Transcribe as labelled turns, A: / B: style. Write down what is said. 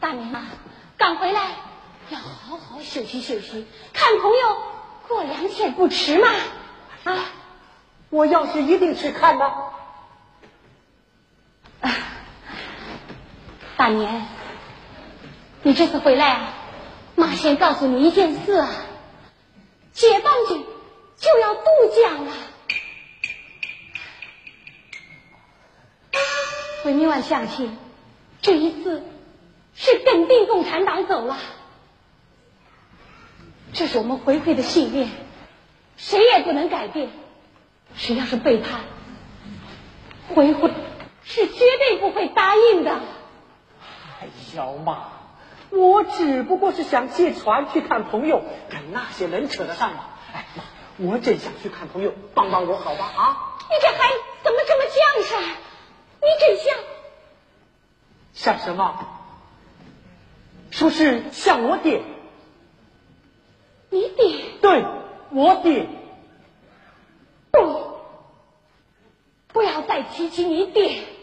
A: 大娘啊，刚回来要好好休息休息，看朋友过2天不迟嘛。啊，
B: 我要是一定去看呢。
A: 大年，你这次回来啊，妈先告诉你一件事啊，解放军就要渡江了。回民湾乡亲，这一次是跟定共产党走了，这是我们回馈的信念，谁也不能改变。谁要是背叛，回回是绝对不会答应的。
B: 哎，小妈，我只不过是想借船去看朋友，跟那些人扯得上嘛。哎妈，我真想去看朋友，帮帮我好吧？啊！
A: 你这孩子怎么这么犟噻？你真
B: 像什么？说是像我爹。
A: 你爹？
B: 对，我爹。
A: 不要再提起你爹。